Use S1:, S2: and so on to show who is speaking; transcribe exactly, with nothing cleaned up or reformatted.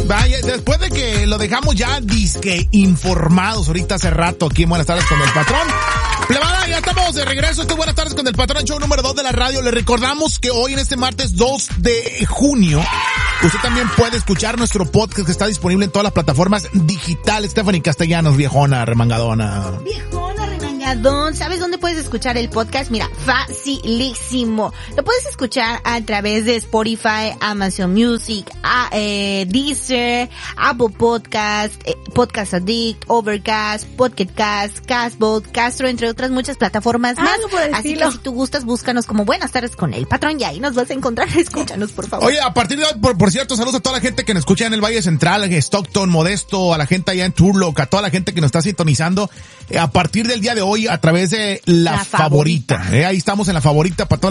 S1: Vaya, después de que lo dejamos ya disque informados ahorita hace rato aquí en Buenas Tardes con el Patrón. Plebada, ya estamos de regreso. Este Buenas Tardes con el Patrón, show número dos de la radio. Le recordamos que hoy en este martes dos de junio, usted también puede escuchar nuestro podcast que está disponible en todas las plataformas digitales. Stephanie Castellanos, viejona, remangadona.
S2: Viejona, remangadón. ¿Sabes dónde puedes escuchar el podcast? Mira, facilísimo. Lo puedes escuchar a través de Spotify, Amazon Music, a, eh, Deezer, Apple Podcast, eh, Podcast Addict, Overcast, Pocket Cast, Castbox, Castro, entre otras muchas plataformas
S3: ah,
S2: más.
S3: No puedo
S2: Así
S3: decirlo.
S2: que si tú gustas, búscanos como Buenas Tardes con el Patrón y ahí nos vas a encontrar. Escúchanos, por favor.
S1: Oye, a partir de hoy, por, por cierto, saludos a toda la gente que nos escucha en el Valle Central, en Stockton, Modesto, a la gente allá en Turlock, a toda la gente que nos está sintonizando eh, a partir del día de hoy a través de La, la Favorita. favorita. Eh, ahí estamos en La Favorita para toda